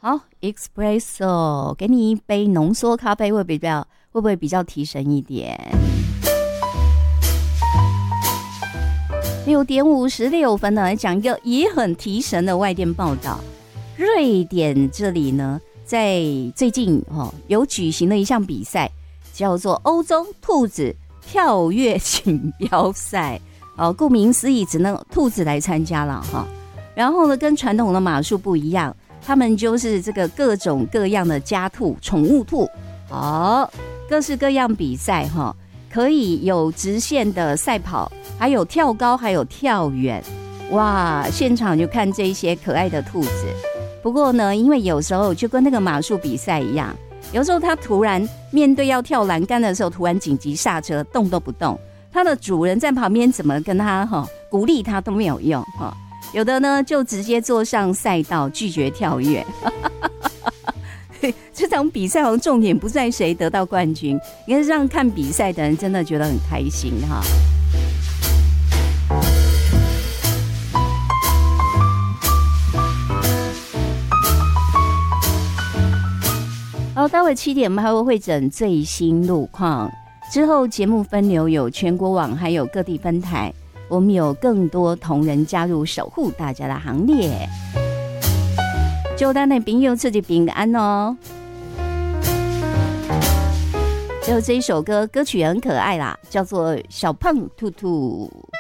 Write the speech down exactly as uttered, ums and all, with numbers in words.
好 ，espresso， 给你一杯浓缩咖啡，会比较会不会比较提神一点？六点五十六分呢，来讲一个也很提神的外电报道。瑞典这里呢，在最近哦有举行了一项比赛，叫做欧洲兔子跳跃锦标赛。哦，顾名思义，只能兔子来参加了哈。然后呢，跟传统的马术不一样，他们就是这个各种各样的家兔、宠物兔，哦，各式各样比赛哈，可以有直线的赛跑，还有跳高，还有跳远。哇，现场就看这些可爱的兔子。不过呢，因为有时候就跟那个马术比赛一样，有时候它突然面对要跳栏杆的时候，突然紧急刹车，动都不动。它的主人在旁边怎么跟他哈鼓励他都没有用哈，有的呢就直接坐上赛道拒绝跳跃。这场比赛好像重点不在谁得到冠军，应该是让看比赛的人真的觉得很开心哈。好，待会七点我们还会会诊最新路况。之后节目分流有全国网还有各地分台，我们有更多同仁加入守护大家的行列，祝咱的朋友自己平安哦。最后这一首歌歌曲很可爱啦，叫做小胖兔兔。